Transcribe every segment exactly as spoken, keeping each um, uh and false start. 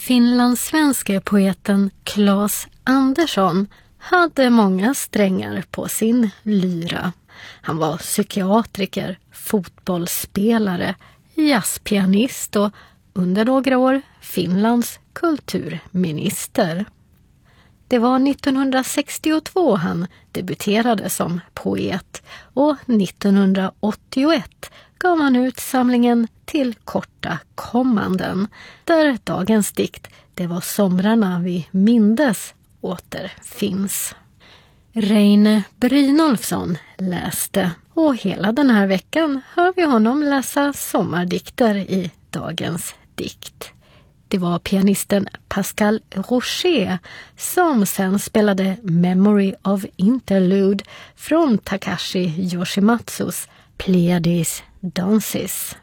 finlandssvenske poeten Claes Andersson hade många strängar på sin lyra. Han var psykiatriker, fotbollsspelare, jazzpianist och under några år Finlands kulturminister. Det var nittonhundrasextiotvå han debuterade som poet och nittonhundraåttioett gav han ut samlingen Till korta kommanden, där dagens dikt Det var somrarna vi mindes återfinns. Reine Brynolfsson läste och hela den här veckan hör vi honom läsa sommardikter i dagens dikt. Det var pianisten Pascal Rocher som sen spelade Memory of Interlude från Takashi Yoshimatsus Pleiades Dances.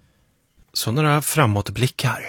Så några framåtblickar.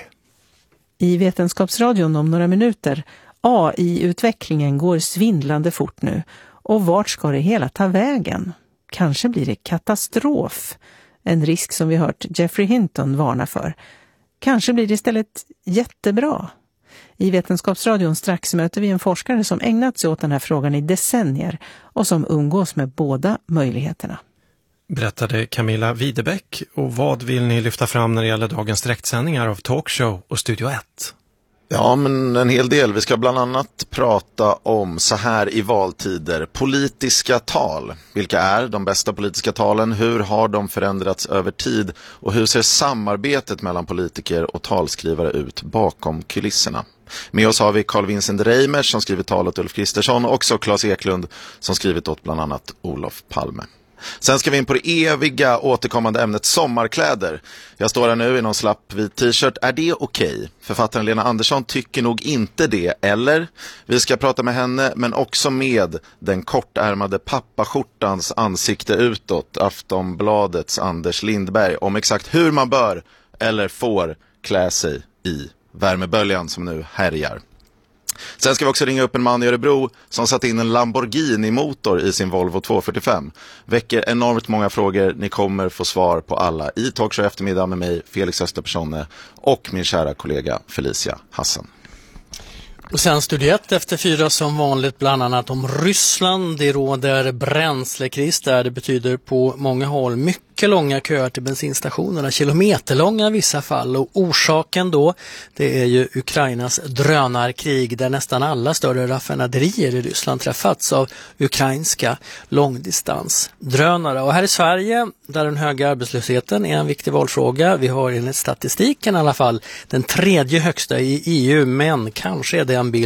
I Vetenskapsradion om några minuter. A I-utvecklingen går svindlande fort nu. Och vart ska det hela ta vägen? Kanske blir det katastrof. En risk som vi hört Jeffrey Hinton varna för. Kanske blir det istället jättebra. I Vetenskapsradion strax möter vi en forskare som ägnat sig åt den här frågan i decennier och som umgås med båda möjligheterna. Berättade Camilla Widebeck, och vad vill ni lyfta fram när det gäller dagens direktsändningar av Talkshow och Studio ett? Ja, men en hel del. Vi ska bland annat prata om så här i valtider. Politiska tal. Vilka är de bästa politiska talen? Hur har de förändrats över tid? Och hur ser samarbetet mellan politiker och talskrivare ut bakom kulisserna? Med oss har vi Carl Vincent Reimers som skrivit tal åt Ulf Kristersson och också Claes Eklund som skrivit åt bland annat Olof Palme. Sen ska vi in på det eviga återkommande ämnet sommarkläder. Jag står här nu i någon slapp vit t-shirt. Är det okej? Okay? Författaren Lena Andersson tycker nog inte det, eller? Vi ska prata med henne, men också med den kortärmade pappaskjortans ansikte utåt, Aftonbladets Anders Lindberg, om exakt hur man bör eller får klä sig i värmeböljan som nu härjar. Sen ska vi också ringa upp en man i Örebro som satt in en Lamborghini-motor i sin Volvo tvåhundrafyrtiofem. Väcker enormt många frågor. Ni kommer få svar på alla i Talkshow eftermiddag med mig, Felix Österpersonne, och min kära kollega Felicia Hassan. Och sen Studio ett efter fyra som vanligt bland annat om Ryssland. Det råder bränslekris där. Det betyder på många håll mycket långa köer till bensinstationerna, kilometerlånga i vissa fall. Och orsaken då, det är ju Ukrainas drönarkrig där nästan alla större raffinaderier i Ryssland träffats av ukrainska långdistansdrönare. Och här i Sverige, där den höga arbetslösheten är en viktig valfråga, vi har enligt statistiken i alla fall den tredje högsta i E U, men kanske är det en bild